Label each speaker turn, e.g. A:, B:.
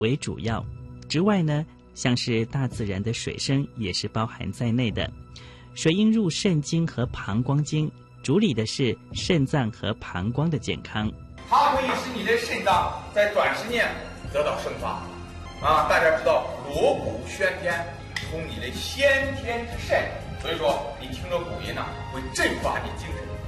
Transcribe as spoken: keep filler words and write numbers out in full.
A: 为主要，之外呢，像是大自然的水声也是包含在内的。水应入肾经和膀胱经，主理的是肾脏和膀胱的健康。
B: 它可以使你的肾脏在短时间得到生发。啊，大家知道锣鼓喧天，通你的先天之肾，所以说你听着鼓音呢，会振发你精神。